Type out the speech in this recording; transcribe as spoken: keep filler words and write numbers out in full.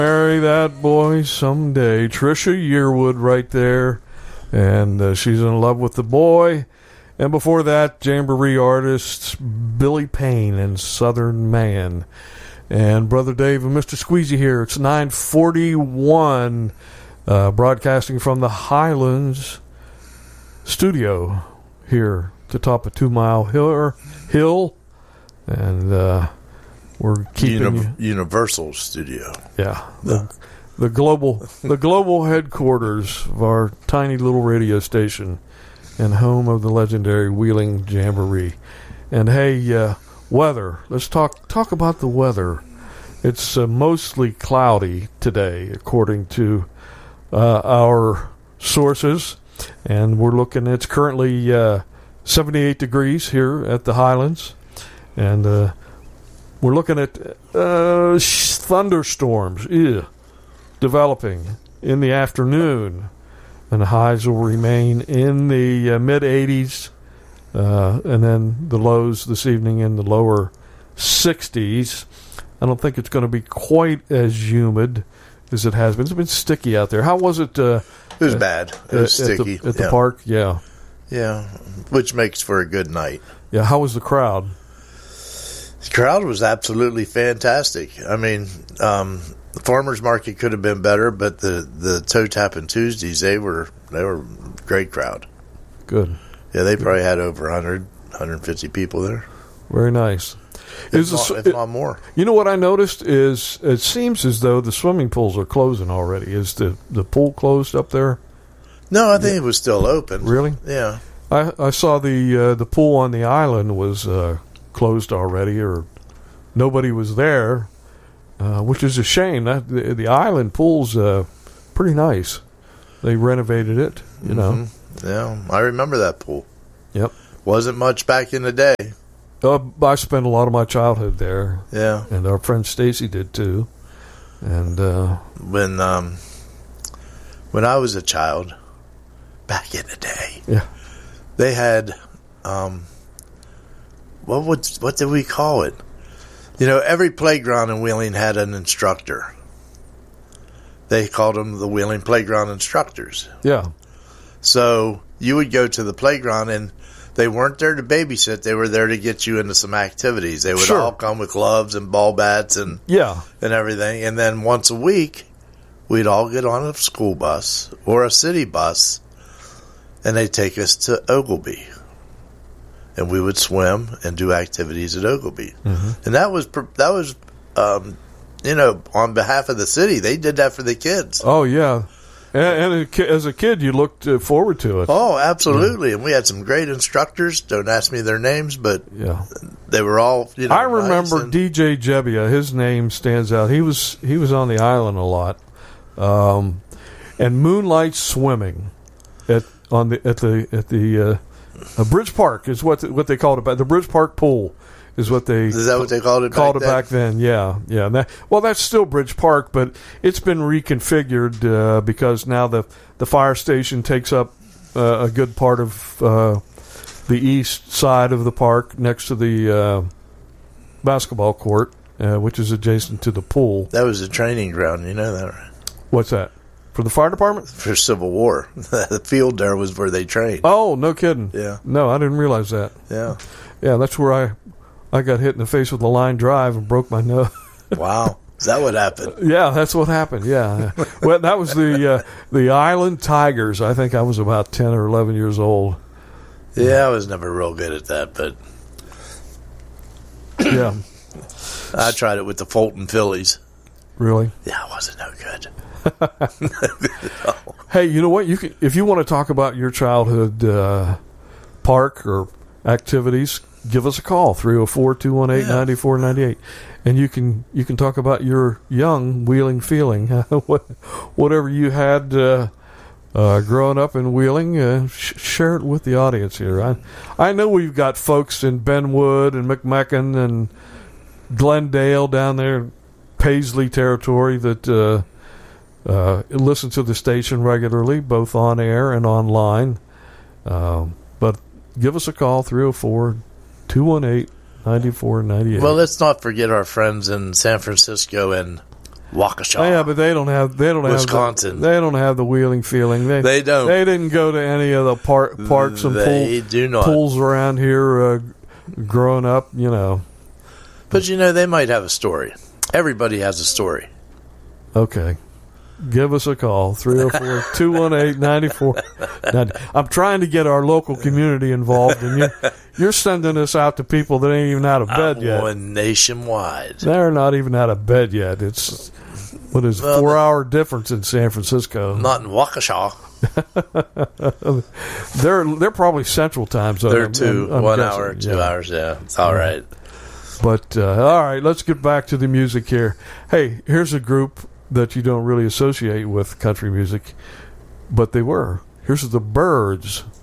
Marry that boy someday. Trisha Yearwood right there. And uh, she's in love with the boy. And before that, Jamboree artists Billy Payne and Southern Man. And Brother Dave and Mister Squeezy here. It's nine forty-one, uh, broadcasting from the Highlands studio here at the top of Two Mile Hill. Hill and uh, we're keeping Uni- Universal Studio. Yeah, the, the global the global headquarters of our tiny little radio station and home of the legendary Wheeling Jamboree. And hey, uh, weather. Let's talk talk about the weather. It's uh, mostly cloudy today, according to uh, our sources, and we're looking. It's currently uh, seventy-eight degrees here at the Highlands, and uh, we're looking at uh, sh- thunderstorms ew, developing in the afternoon, and the highs will remain in the uh, mid eighties, uh, and then the lows this evening in the lower sixties. I don't think it's going to be quite as humid as it has been. It's been sticky out there. How was it? Uh, it was uh, bad. It was at sticky. The, at yeah. the park? Yeah. Yeah, which makes for a good night. Yeah, how was the crowd? The crowd was absolutely fantastic. I mean, um, the farmers market could have been better, but the, the toe tapping Tuesdays, they were they were a great crowd. Good. Yeah, they Good. probably had over one hundred, one hundred fifty people there. Very nice. If, is not, a, if not more. You know what I noticed is it seems as though the swimming pools are closing already. Is the, the pool closed up there? No, I think yeah. it was still open. Really? Yeah. I I saw the uh, the pool on the island was uh, closed already, or nobody was there, uh, which is a shame. That the, the island pool's uh, pretty nice. They renovated it, you know. Mm-hmm. Yeah, I remember that pool. Yep. Wasn't much back in the day. Uh, I spent a lot of my childhood there. Yeah. And our friend Stacy did too. And uh, when um, when I was a child, back in the day, yeah, they had um, what would what did we call it? You know, every playground in Wheeling had an instructor. They called them the Wheeling Playground Instructors. Yeah. So you would go to the playground, and they weren't there to babysit. They were there to get you into some activities. They would sure. all come with gloves and ball bats and yeah and everything. And then once a week, we'd all get on a school bus or a city bus, and they'd take us to Oglebay. And we would swim and do activities at Oglebay. Mm-hmm. And that was, that was um, you know, on behalf of the city. They did that for the kids. Oh, yeah. And, and as a kid, you looked uh, forward to it. Oh, absolutely. Yeah. And we had some great instructors. Don't ask me their names, but yeah, they were all, you know, I remember nice and D J Jebbia. His name stands out. He was he was on the island a lot. Um, and moonlight swimming at on the at the at the uh, uh, Bridge Park is what the, what they called it back. The Bridge Park pool is what they is that what they called it called back it then? back then. Yeah, yeah. And that, well, that's still Bridge Park, but it's been reconfigured uh, because now the the fire station takes up uh, a good part of uh, the east side of the park, next to the uh, basketball court, uh, which is adjacent to the pool. That was a training ground. You know that, right? What's that? For the fire department? For Civil War. The field there was where they trained. Oh, no kidding. Yeah. No, I didn't realize that. Yeah. Yeah, that's where I I got hit in the face with a line drive and broke my nose. Wow. Is that what happened? Yeah, that's what happened. Yeah. Well, that was the uh, the Island Tigers. I think I was about ten or eleven years old. Yeah, I was never real good at that, but yeah. I tried it with the Fulton Phillies. Really? Yeah, it wasn't no good. Hey, you know what? You can, if you want to talk about your childhood uh, park or activities, give us a call, three oh four, two one eight, nine four nine eight. And you can you can talk about your young Wheeling feeling. Whatever you had uh, uh, growing up in Wheeling, uh, sh- share it with the audience here. I, I know we've got folks in Benwood and McMecken and Glendale down there, Paisley territory, that uh, uh, listen to the station regularly, both on air and online. Um, but give us a call, three oh four, two one eight, nine four nine eight. Well, let's not forget our friends in San Francisco and Waukesha. Oh, yeah, but they don't have they don't Wisconsin. have the, they don't have the Wheeling feeling. They They don't. They didn't go to any of the par- parks and They pool, do not. pools around here uh, growing up. You know. But you know, they might have a story. Everybody has a story. Okay. Give us a call, three oh four, two one eight, nine four ninety. I'm trying to get our local community involved, and you're, you're sending this out to people that ain't even out of bed I'm yet. going nationwide. They're not even out of bed yet. It's, what is Well, four-hour difference in San Francisco. Not in Waukesha. They're they're probably Central Time Zone. They're I'm- two, I'm- I'm one guessing, hour, two yeah. hours. Yeah, it's all right. But, uh, all right, let's get back to the music here. Hey, here's a group that you don't really associate with country music, but they were. Here's the Byrds.